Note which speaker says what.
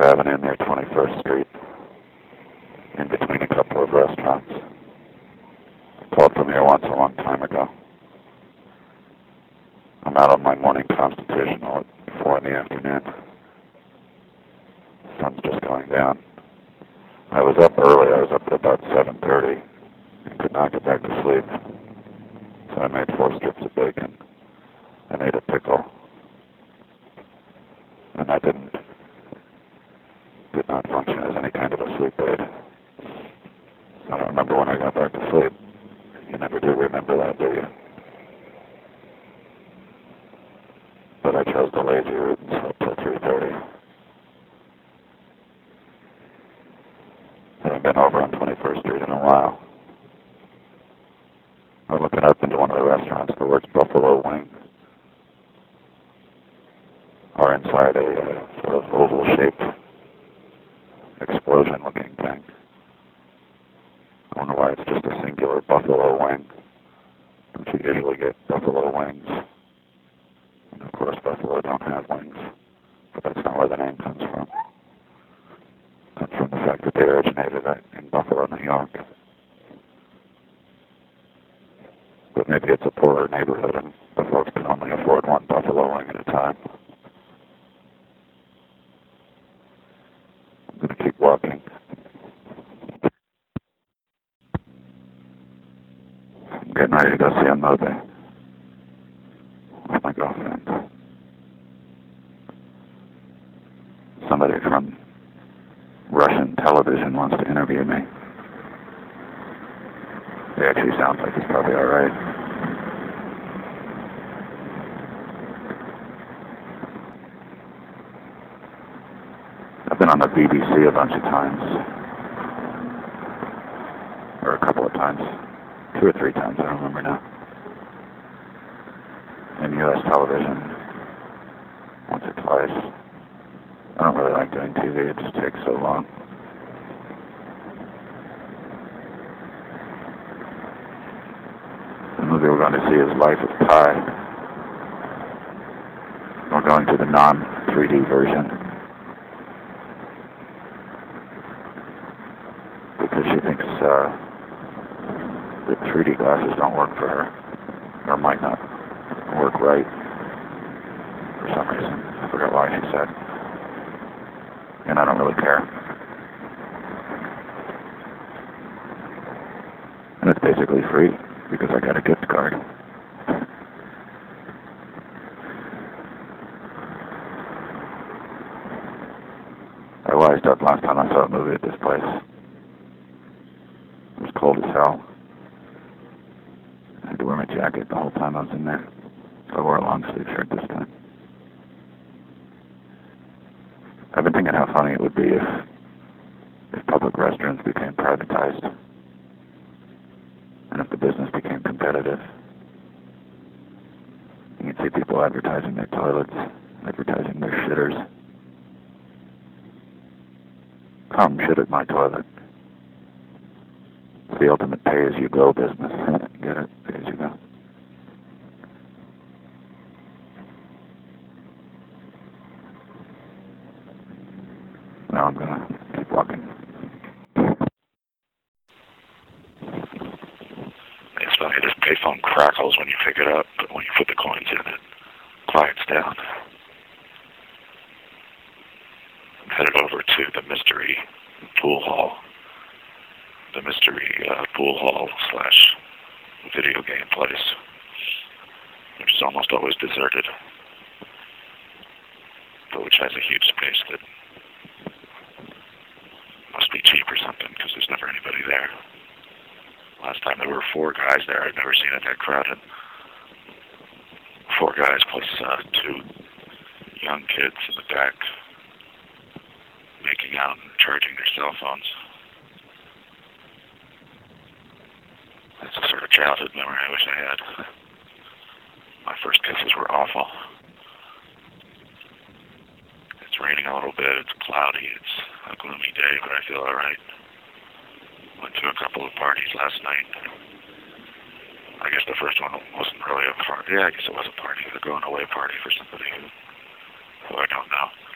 Speaker 1: Avenue near 21st Street, in between a couple of restaurants. I called from here once a long time ago. I'm out on my morning constitutional at 4 in the afternoon. The sun's just going down. I was up early. I was up at about 7:30 and could not get back to sleep. So I made 4 strips of bacon. I made a pickle. And I did not function as any kind of a sleep aid. I don't remember when I got back to sleep. You never do remember that, do you? But I chose the lazy route and slept till 3:30. I haven't been over on 21st Street in a while. I was looking up into one of the restaurants that works Buffalo Wing. Or inside a sort of oval-shaped explosion-looking thing. I wonder why it's just a singular buffalo wing. Don't you usually get buffalo wings? And of course, buffalo don't have wings. But that's not where the name comes from. It comes from the fact that they originated in Buffalo, New York. But maybe it's a poorer neighborhood and the folks can only afford one buffalo wing at a time. I'm going to keep walking. I'm getting ready to go see a movie with my girlfriend. Somebody from Russian television wants to interview me. He actually sounds like he's probably alright. I've been on the BBC a bunch of times. Or a couple of times. 2 or 3 times, I don't remember now. In U.S. television. Once or twice. I don't really like doing TV, it just takes so long. The movie we're going to see is Life of Pi. We're going to the non-3D version. Because she thinks the 3D glasses don't work for her. Or might not work right. For some reason. I forgot why she said. And I don't really care. And it's basically free, because I got a gift card. I wised up last time I saw a movie at this place. It was cold as hell. I had to wear my jacket the whole time I was in there. So I wore a long sleeve shirt this time. I've been thinking how funny it would be if public restrooms became privatized and if the business became competitive. You can see people advertising their toilets, advertising their shitters. Come shit at my toilet. It's the ultimate pay-as-you-go business. Get it? Pay-as-you-go. Now I'm gonna keep walking. It's funny, this payphone crackles when you pick it up, but when you put the coins in, it quiets down. I'm headed over to the mystery pool hall. The mystery pool hall / video game place, which is almost always deserted, but which has a huge space that must be cheap or something, because there's never anybody there. Last time there were 4 guys there. I've never seen it that crowded. 4 guys plus 2 young kids in the back making out and charging their cell phones. That's a sort of childhood memory I wish I had. My first kisses were awful. It's raining a little bit, it's cloudy, it's a gloomy day, but I feel alright. Went to a couple of parties last night. I guess the first one wasn't really a party. Yeah, I guess it was a party, a going away party for somebody who I don't know.